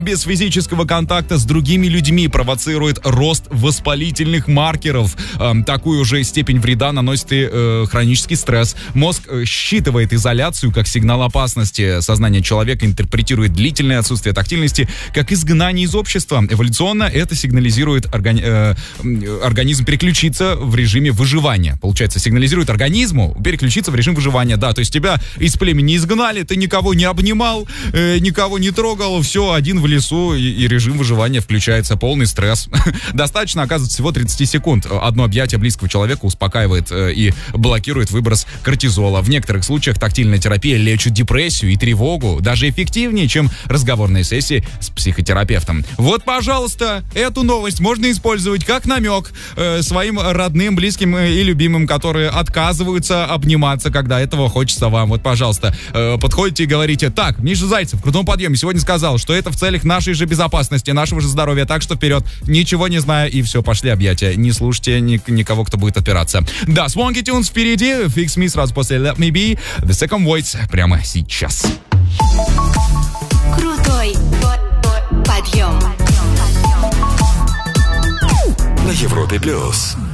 без физического контакта с другими людьми провоцирует рост воспалительных маркеров. Такую же степень вреда наносит и хронический стресс. Мозг считывает изоляцию как сигнал опасности. Сознание человека интерпретирует длительное отсутствие тактильности как изгнание из общества. Эволюционно это сигнализирует организм переключиться в режиме выживания. Получается, сигнализирует организму переключиться в режим выживания. Да, то есть тебя из племени изгнали, ты никого не обнимал, никого не трогал, все, один в лесу, и режим выживания включается, полный стресс. Достаточно, оказывается, всего 30 секунд. Одно объятие близкого человека успокаивает и блокирует выброс кортизола. В некоторых случаях тактильная терапия лечит депрессию и тревогу, даже эффективнее, чем разговорные сессии с психотерапевтом. Вот, пожалуйста, эту новость можно использовать как намек своим родным, близким и любимым, которые отказываются обниматься, когда этого хочется вам. Вот, пожалуйста, подходите и говорите: так, Миша Зайцев в крутом подъеме сегодня сказал, что это в целях нашей же безопасности, нашего же здоровья, так что вперед, ничего не знаю, и все, пошли объятия. Не слушайте никого, кто будет опираться. Да, Swanky Tunes впереди, Fix Me сразу после Let Me Be, The Second Voice прямо сейчас. Крутой подъем. На Европе Плюс.